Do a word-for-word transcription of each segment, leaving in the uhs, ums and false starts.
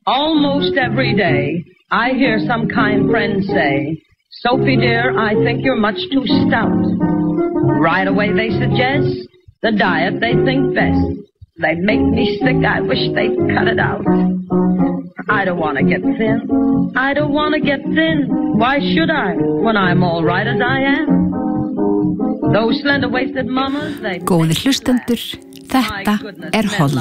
Almost every day, I hear some kind friend say, Sophie dear, I think you're much too stout. Right away they suggest the diet they think best. They make me sick, I wish they'd cut it out. I don't want to get thin, I don't want to get thin. Why should I, when I'm all right as I am? Those slender-waisted mamas, they... Góðir hlustendur, þetta er Hold.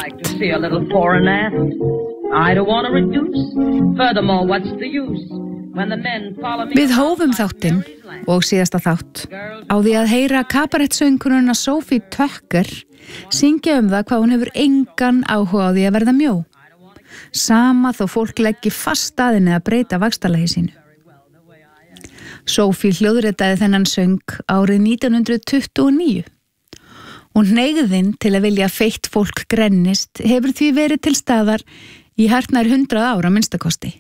I don't want to reduce. Furthermore, what's the use? When the men follow me... Við hófum þáttinn og síðasta þátt á því að heyra kabarettsönguruna Sophie Tucker syngja um það hvað hún hefur engan áhuga á því að verða mjó. Sama þó fólk leggi fast að henni að breyta vaxtarlagi sínu. Sophie hljóðritaði þennan söng árið nítján hundruð tuttugu og níu. Og hneigðin til að vilja feitt fólk grennist hefur því verið til staðar í hartnær hundrað ára minnstakosti.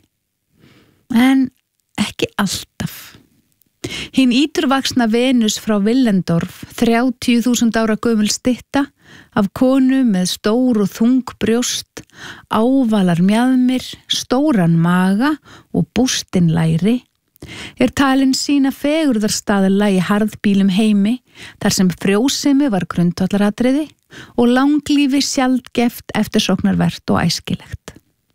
En ekki alltaf. Hinn íturvaxna Venus frá Willendorf, þrjátíu þúsund ára gömul stytta af konu með stór og þung brjóst, ávalar mjaðmir, stóran maga og bústinn læri, er talin sína fegurðarstaðla í harðbýlum heimi þar sem frjósemi var grundvallaratriði og langlífi sjaldgæft eftirsóknarvert og æskilegt.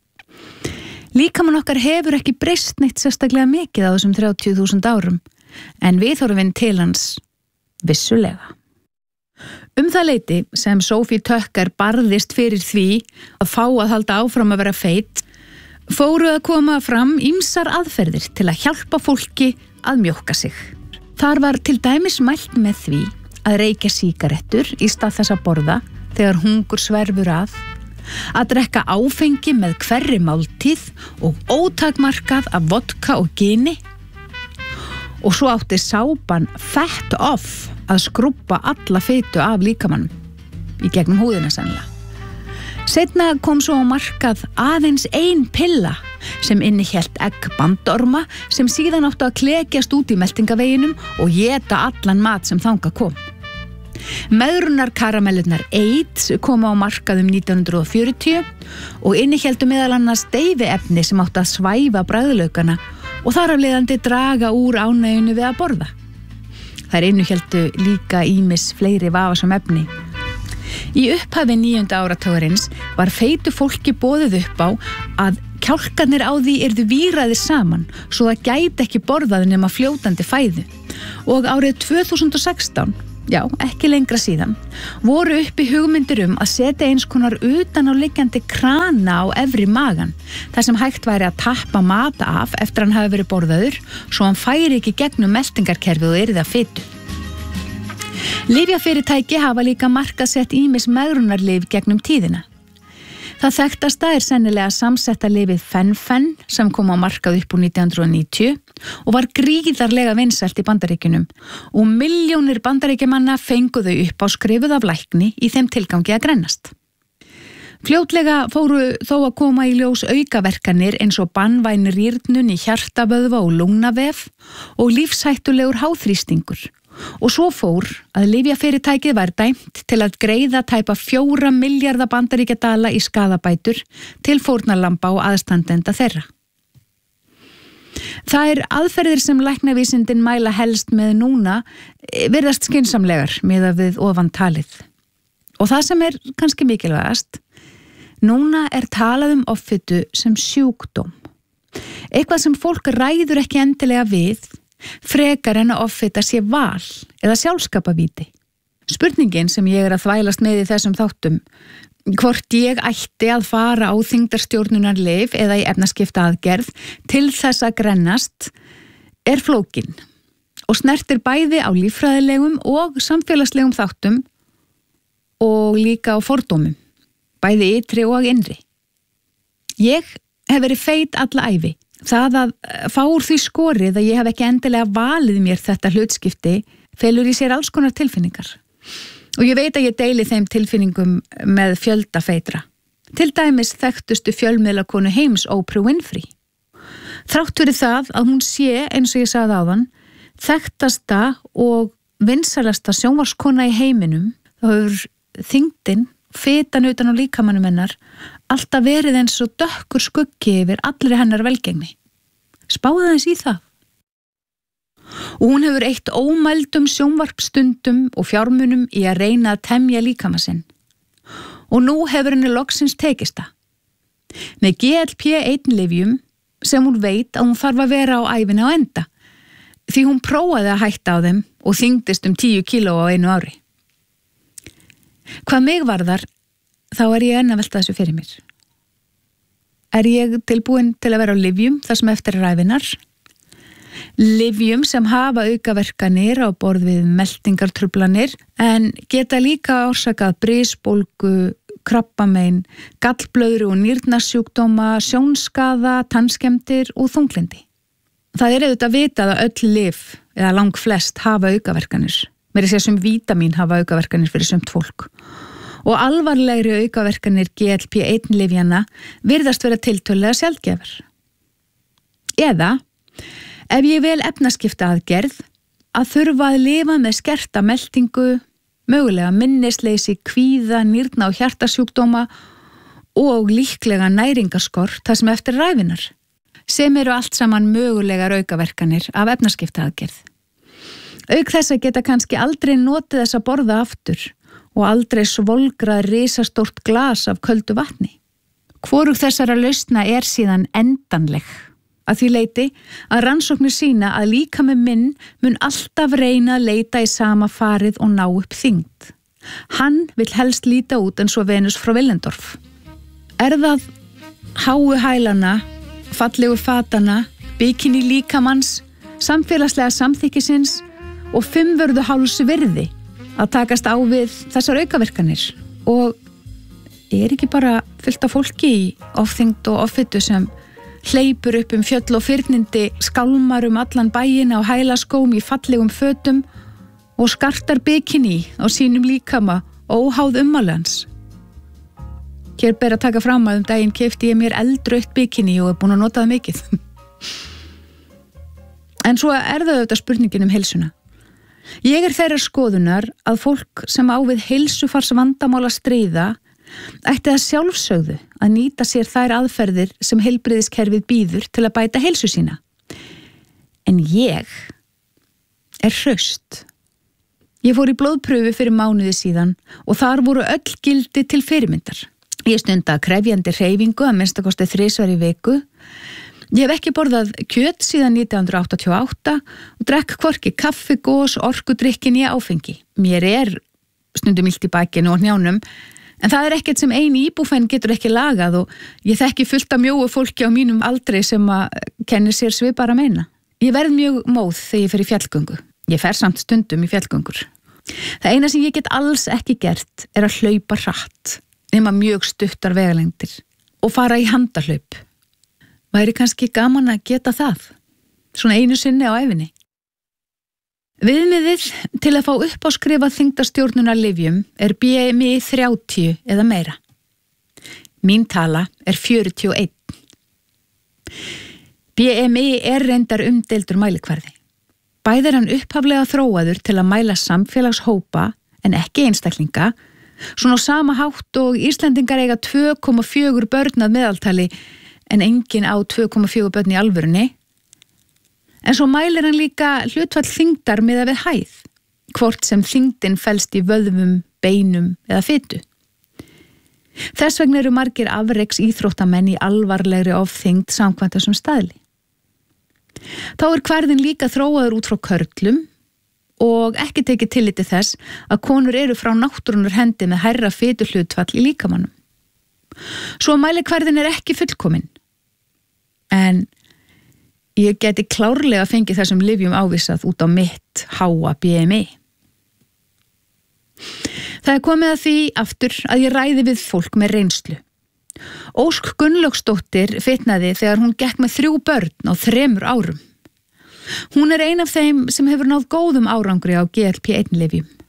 Líkamann okkar hefur ekki breyst neitt sérstaklega mikið á þessum þrjátíu þúsund árum, en viðhorfin til hans vissulega. Um það leyti sem Sophie Tucker barðist fyrir því að fá að halda áfram að vera feit, fóru að koma fram ýmsar aðferðir til að hjálpa fólki að mjókka sig. Þar var til dæmis mælt með því að reykja sígarettur í stað þess að borða þegar hungur sverfur að, að drekka áfengi með hverri máltíð og ótakmarkað af vodka og gini, og svo átti sápan Fat Off að skrúbba alla fitu af líkamannum í gegnum húðina sennilega. Seinna kom svo á markað aðeins ein pilla sem innihélt egg bandorma sem síðan áttu að klekjast út í meltingaveginum og éta allan mat sem þangað kom. Meðrunar karamellunar AIDS koma á markað um nítján hundruð fjörutíu og innihéldu meðal annars deyfiefni sem áttu að svæfa bragðlaukana og þar af leiðandi draga úr ánægjunni við að borða. Þær innihéldu líka ýmis fleiri vafasam efni. Í upphafi níunda áratugarins var feitu fólki boðið upp á að kjálkarnir á því yrðu víraðir saman svo það gæti ekki borðað nema fljótandi fæðu. Og árið tvö þúsund og sextán, já, ekki lengra síðan, voru uppi hugmyndir um að setja eins konar utan á liggjandi krana á efri magan, þar sem hægt væri að tappa mat af eftir hann hafi verið borðaður, svo hann færi ekki gegnum meltingarkerfið og yrði að fitu. Lyfjafyrirtæki hafa líka markaðsett ýmis megrunarlyf gegnum tíðina. Það þekktasta er sennilega samsetta lyfið Fen-Phen sem kom á markað upp úr nítján hundruð níutíu og var gríðarlega vinsælt í Bandaríkjunum og milljónir bandaríkjamanna fengu þau upp á skrifuð af lækni í þeim tilgangi að grennast. Fljótlega fóru þó að koma í ljós aukaverkanir eins og banvæn rýrnun í hjartavöðva og lungnavef og lífshættulegur háþrýstingur. Og svo fór að lyfjafyrirtækið var dæmt til að greiða tæpa fjóra milljarða bandaríkjadala í skaðabætur til fórnarlamba og aðstandenda þeirra. Það er aðferðir sem læknavísindin mæla helst með núna virðast skynsamlegar miðað við ofan talið. Og það sem er kannski mikilvægast, núna er talað um offitu sem sjúkdóm. Eitthvað sem fólk ræður ekki endilega við, frekar en að offita sé val eða sjálfskapavíti. Spurningin sem ég er að þvælast með í þessum þáttum, hvort ég ætti að fara á þyngdarstjórnunarlyf eða í efnaskipta aðgerð til þess að grennast, er flókin og snertir bæði á líffræðilegum og samfélagslegum þáttum og líka á fordómum, bæði ytri og innri. Ég hef verið feit alla ævi. Það að fá úr því skorið að ég hef ekki endilega valið mér þetta hlutskipti felur í sér alls konar tilfinningar. Og ég veit að ég deili þeim tilfinningum með fjölda feitra. Til dæmis þekktustu fjölmiðlakonu heims Oprah Winfrey. Þrátt fyrir það að hún sé, eins og ég sagði áðan, þekktasta og vinsælasta sjónvarskona í heiminum, þá hefur þyngdin, fitan utan á líkamannum hennar, alltaf verið eins og dökkur skuggi yfir allri hennar velgengni. Spáði aðeins í það. Og hún hefur eytt ómældum sjónvarpstundum og fjármunum í að reyna að temja líkama sinn. Og nú hefur henni loksins tekist það. Með G L P einn lyfjum sem hún veit að hún þarf að vera á ævinni á enda, því hún prófaði að hætta á þeim og þyngdist um tíu kíló á einu ári. Hvað mig varðar, þá er ég enn að velta þessu fyrir mér. Er ég tilbúin til að vera á lyfjum þar sem eftir er ævinnar? Lyfjum sem hafa aukaverkanir á borð við meltingartruflanir en geta líka orsakað brisbólgu, krabbamein, gallblöðru og nýrnasjúkdóma, sjónskaða, tannskemmdir og þunglindi. Það er auðvitað vitað að öll lyf eða langflest hafa aukaverkanir. Mér er sér sem vítamín hafa aukaverkanir fyrir sumt fólk. Og alvarlegri aukaverkanir G L P einn lyfjana virðast vera tiltölulega sjaldgæfar. Eða, ef ég vel efnaskipta aðgerð, að þurfa að lifa með skerta meltingu, mögulega minnisleysi, kvíða, nýrna og hjartasjúkdóma og líklega næringaskort þar sem eftir ræfinar, sem eru allt saman mögulegar aukaverkanir af efnaskipta aðgerð. Auk þess að geta kannski aldrei notið þess að borða aftur og aldrei svolgrað risastórt glas af köldu vatni. Hvorug þessara lausna er síðan endanleg, að því leiti að rannsóknir sína að líkami minn mun alltaf reyna að leita í sama farið og ná upp þyngd. Hann vill helst líta út eins og Venus frá Willendorf. Er það háu hælana, fallegu fatana, bikini líkamanns, samfélagslega samþykkisins og fimmvörðu háls virði að takast á við þessar aukaverkanir? Og er ekki bara fullt af fólki í ofþyngd og offitu sem hleypur upp um fjöll og fyrnindi, skálmar um allan bæinn á hælaskóm í fallegum fötum og skartar bikini á sínum líkama óháð ummálans? Hér ber að taka fram að um daginn keypti ég mér eldrautt bikini og er búin að nota það mikið. En svo er það auðvitað spurningin um heilsuna. Ég er þeirrar skoðunar að fólk sem á við heilsufars vandamál að stríða ætti að sjálfsögðu að nýta sér þær aðferðir sem heilbrigðiskerfið býður til að bæta heilsu sína. En ég er hraust. Ég fór í blóðpröfu fyrir mánuði síðan og þar voru öll gildi til fyrirmyndar. Ég stunda krefjandi hreyfingu að minnsta kosti þrisvar í viku. Ég hef ekki borðað kjöt síðan nítján hundruð áttatíu og átta og drekk hvorki kaffi, gos, orkudrykkin í áfengi. Mér er stundum illt í bakinu og hnjánum, en það er ekkert sem ein íbúfen getur ekki lagað og ég þekki fullt af mjóu fólki á mínum aldri sem að kennir sér svipara meina. Ég verð mjög móð þegar ég fer í fjallgöngu. Ég fer samt stundum í fjallgöngur. Það eina sem ég get alls ekki gert er að hlaupa hratt, nema mjög stuttar vegalengdir og fara í handahlaup. Væri kannski gaman að geta það, svona einu sinni á ævinni. Viðmiðið til að fá upp á skrifað þyngdarstjórnunar lyfjum er B M I þrjátíu eða meira. Mín tala er fjörutíu og einn. B M I er reyndar umdeildur mælikvarði. Bæði er hann upphaflega þróaður til að mæla samfélagshópa en ekki einstaklinga, svona á sama hátt og Íslendingar eiga tvö komma fjögur börn að meðaltali en engin á tvö komma fjögur börn í alvörunni. En svo mælir hann líka hlutfall þyngdar miðað við hæð, hvort sem þyngdin felst í vöðvum, beinum eða fitu. Þess vegna eru margir afreks íþróttamenn í alvarlegri ofþyngd samkvæmt þessum staðli. Þá er kvarðin líka þróaður út frá körlum og ekki tekið tilliti þess að konur eru frá náttúrunnar hendi með hærra fituhlutfall í líkamannum. Svo mælikvarðin er ekki fullkomin, en ég geti klárlega fengið þessum lyfjum ávísað út á mitt háa B M I. Það er komið að því aftur að ég ræði við fólk með reynslu. Ósk Gunnlaugsdóttir fitnaði þegar hún gekk með þrjú börn á þremur árum. Hún er ein af þeim sem hefur náð góðum árangri á G L P einn lyfjum.